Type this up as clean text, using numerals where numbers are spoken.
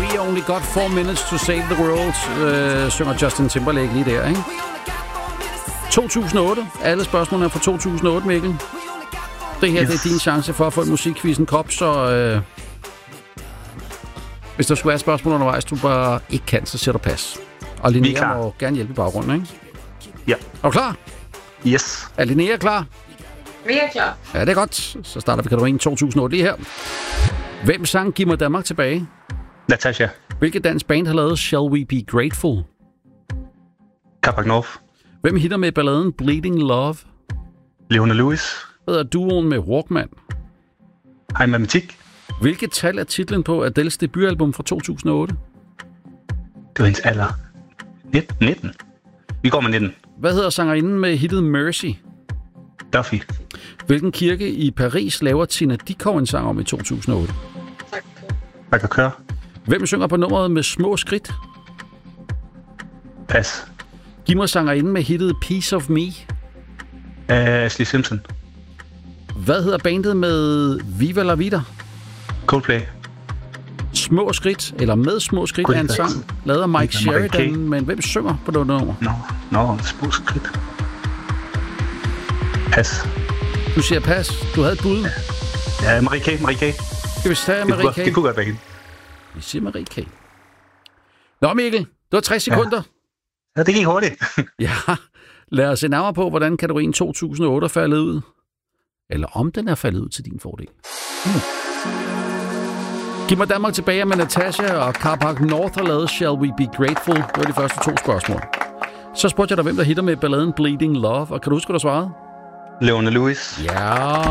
We only got 4 minutes to save the world, synger Justin Timberlake lige der, ikke? 2008. Alle spørgsmålene er fra 2008, Mikkel. Det her, det er din chance for at få en musikquiz, en kop, så hvis der skulle være spørgsmål undervejs, du bare ikke kan, så siger du pas. Og Linnea må gerne hjælpe i baggrunden, ikke? Ja. Er du klar? Yes. Er Linnea klar? Vi er klar. Ja, det er godt. Så starter vi kategorien 2008 lige her. Hvem sang Giv mig Danmark tilbage? Natasha. Hvilket dansk band har lavet Shall We Be Grateful? Carpac North. Hvem hitter med balladen Bleeding Love? Leona Lewis. Hvad er duoen med Walkman? Hej Matematik. Hvilket tal er titlen på Adèles debutalbum fra 2008? Det var hendes alder. 19. Vi går med 19. Hvad hedder sangerinden med hittet Mercy? Duffy. Hvilken kirke i Paris laver Tina Dickow en sang om i 2008? Tak at køre. Hvem synger på nummeret med små skridt? Pas. Giv mig sangerinden med hittet Piece of Me. Ashley Simpson. Hvad hedder bandet med Viva La Vida? Coldplay. Små skridt, eller med små skridt, er en sang lavet af Mike Sheridan, men hvem synger på det nummer? Nå, små skridt. Pas. Du siger pas. Du havde et bud. Ja, Marie K. Skal vi tage Marie K? Det kunne godt være hende. Vi siger Marie K. Nå, Mikkel, det var 60 sekunder. Ja, det gik hurtigt. Ja, lad os se nærmere på, hvordan kategorien 2008 er faldet ud. Eller om den er faldet ud til din fordel. Giv mig Danmark tilbage med Natasha, og Carpac North har lavet Shall We Be Grateful. Det var de første 2 spørgsmål. Så spurgte jeg dig, hvem der hitter med balladen Bleeding Love, og kan du huske, hvad du svarede? Leona Lewis. Ja.